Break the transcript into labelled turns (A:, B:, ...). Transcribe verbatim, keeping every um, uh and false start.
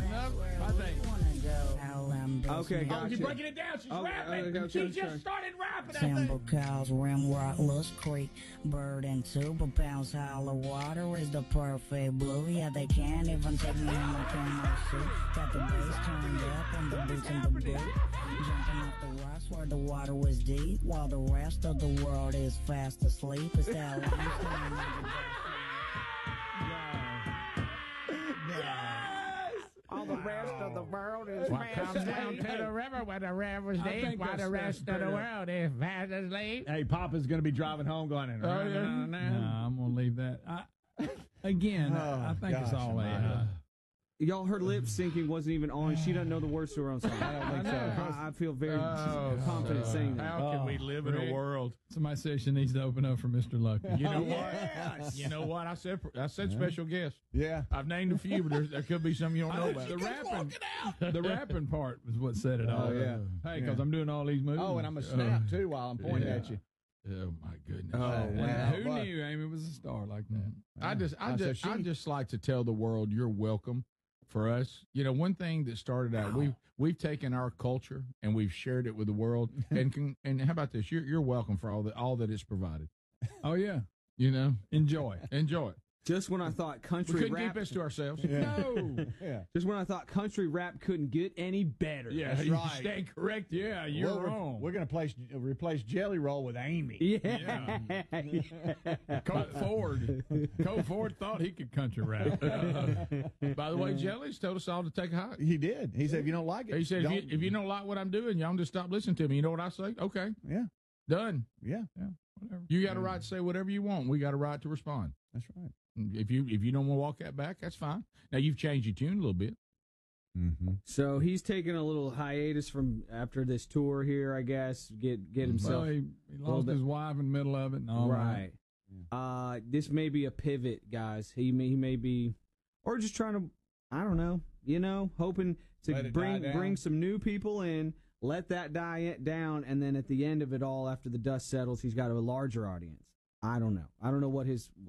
A: enough? I think.
B: Okay,
A: Oh,
B: gotcha.
A: she's breaking it down. She's
B: Oh,
A: rapping.
B: okay, okay,
A: she
B: okay,
A: just
B: okay.
A: started rapping. I
C: Timber
A: think.
C: cows, Rimrock, Lewis Creek, Bird and Super Pounds, Hollow Water is the perfect blue. Yeah, they can't even take me in my camo suit. Got the bass turned up and the boots in the boot. Jumping off the rocks where the water was deep, while the rest of the world is fast asleep. It's that limestone.
B: All the rest of the world is
A: What
B: fast
A: comes down
B: asleep.
A: to the river where the river's
D: I
A: deep,
D: think
A: while the
D: that's-
A: rest
D: that's
A: of the
D: better.
A: world is fast asleep.
D: Hey, Papa's going to be driving home going,
A: Oh, yeah.
D: no,
A: No,
D: I'm going to leave that. I, again,
E: Oh,
D: I think it's
E: gosh,
D: all a.
E: almighty.
D: Uh,
B: Y'all, her lip syncing wasn't even on. She doesn't know the words to her own song. I don't think
D: I know.
B: so. I, I feel very
A: Oh,
B: confident
A: so
B: saying that.
A: How can we
D: Oh,
A: live in
D: Rick.
A: a world?
D: somebody says she needs to open up for Mister Lucky.
A: You know
E: Yes.
A: what? You know what? I said I said special guest.
E: Yeah.
A: I've named a few, but there's, there could be some you don't know about.
D: the rapping, the rapping part was what set it
E: Oh,
D: off.
E: yeah.
D: Hey, because
E: Yeah.
D: I'm doing all these moves.
E: Oh, and I'm a snap, too, while I'm pointing
D: yeah.
E: at you.
D: Oh my goodness!
E: Oh,
D: And
E: wow.
D: who
E: But-
D: knew Amy was a star like that?
A: I just, I
E: Uh, so
A: just, I
E: she-
A: just like to tell the world you're welcome. For us, you know, one thing that started out, we've we've taken our culture and we've shared it with the world. and can, and how about this? You're you're welcome for all that all that it's provided.
D: Oh yeah,
A: You know,
D: enjoy.
A: enjoy it.
B: Just when I thought
A: We
B: country
A: couldn't
B: rap,
A: keep this to ourselves.
D: No,
E: Yeah.
B: just when I thought country rap couldn't get any better.
A: Yeah,
E: That's
A: you
E: right.
A: stand correct.
D: yeah, you're
E: Well, we're,
D: wrong.
E: We're going to place replace Jelly Roll with Amy.
B: Yeah.
D: Colt Ford. Colt Ford thought he could country rap.
A: By the way, Jelly's told us all to take a hike.
E: He did. He said, if you don't like it,
A: He said, if you,
E: don't-
A: if you don't like what I'm doing, y'all just stop listening to me. You know what I say? Okay,
E: Yeah.
A: done.
E: Yeah.
D: Whatever.
A: You got a right to say whatever you want. We got a right to respond.
E: That's right.
A: If you if you don't want to walk that back, that's fine. Now you've changed your tune a little bit.
E: Mm-hmm.
B: So he's taking a little hiatus from after this tour here, I guess. Get get himself
D: So he, he lost
B: bit-
D: his wife in the middle of it and all that.
B: right. Uh, this may be a pivot, guys. He may he may be, or just trying to, I don't know, you know, hoping to
E: Let it
B: bring
E: die down.
B: bring some new people in, let that die it down, and then at the end of it all, after the dust settles, he's got a larger audience. I don't know. I don't know what his